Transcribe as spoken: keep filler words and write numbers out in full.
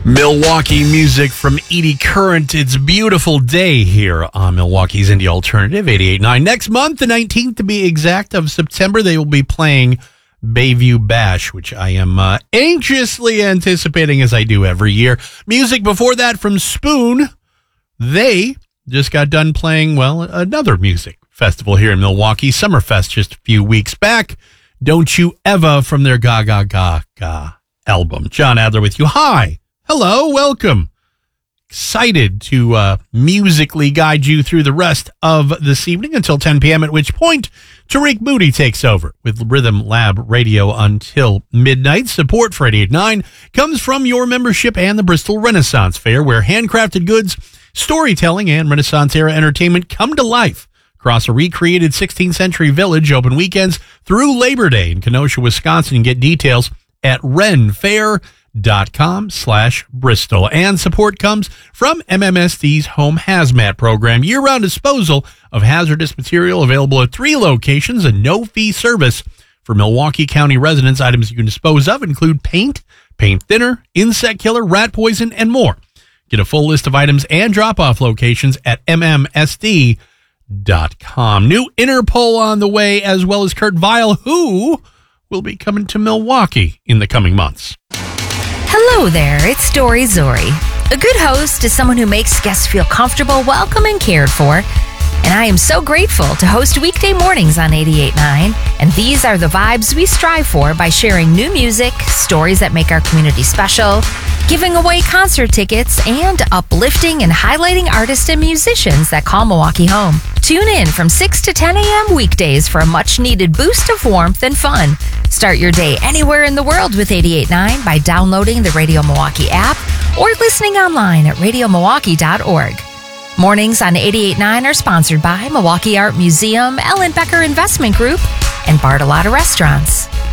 Milwaukee music from Edie Current. It's a beautiful day here on Milwaukee's Indie Alternative eighty-eight point nine. Next month, the nineteenth to be exact of September, they will be playing Bayview Bash, which I am uh, anxiously anticipating as I do every year. Music before that from Spoon. They just got done playing, well, another music festival here in Milwaukee, Summerfest, just a few weeks back. Don't You Ever from their Ga Ga Ga Ga album. John Adler with you. Hi. Hello, welcome. Excited to uh, musically guide you through the rest of this evening until ten p.m., at which point Tariq Moody takes over with Rhythm Lab Radio until midnight. Support for eighty-eight point nine comes from your membership and the Bristol Renaissance Fair, where handcrafted goods, storytelling, and Renaissance-era entertainment come to life across a recreated sixteenth century village. Open weekends through Labor Day in Kenosha, Wisconsin. Get details at renfair dot com slash Bristol. And support comes from M M S D's Home Hazmat program, year-round disposal of hazardous material available at three locations, a no-fee service for Milwaukee County residents. Items you can dispose of include paint, paint thinner, insect killer, rat poison, and more. Get a full list of items and drop-off locations at M M S D dot com. New Interpol on the way, as well as Kurt Vile, who will be coming to Milwaukee in the coming months. Hello there, it's Dory Zori. A good host is someone who makes guests feel comfortable, welcome, and cared for. And I am so grateful to host weekday mornings on eighty-eight point nine. And these are the vibes we strive for by sharing new music, stories that make our community special, giving away concert tickets, and uplifting and highlighting artists and musicians that call Milwaukee home. Tune in from six to ten a.m. weekdays for a much-needed boost of warmth and fun. Start your day anywhere in the world with eighty-eight point nine by downloading the Radio Milwaukee app or listening online at radio milwaukee dot org. Mornings on eighty-eight point nine are sponsored by Milwaukee Art Museum, Ellen Becker Investment Group, and Bartolotta Restaurants.